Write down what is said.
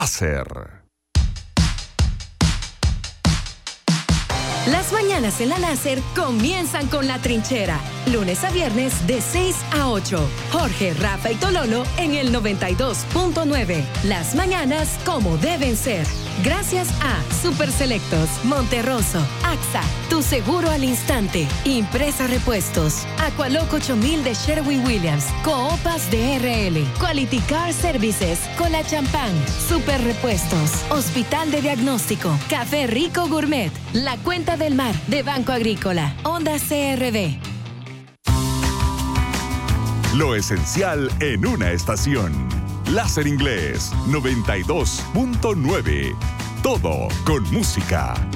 Láser. Las mañanas en la Láser comienzan con La Trinchera. Lunes a viernes de 6 a 8. Jorge, Rafa y Tololo en el 92.9. Las mañanas como deben ser. Gracias a Super Selectos, Monterroso, AXA, Tu Seguro al Instante, Impresa Repuestos, Aqualoco 8000 de Sherwin-Williams, Coopas de RL, Quality Car Services, Cola Champán, Super Repuestos, Hospital de Diagnóstico, Café Rico Gourmet, La Cuenta del Mar de Banco Agrícola, Honda CRB. Lo esencial en una estación. Láser Inglés 92.9. Todo con música.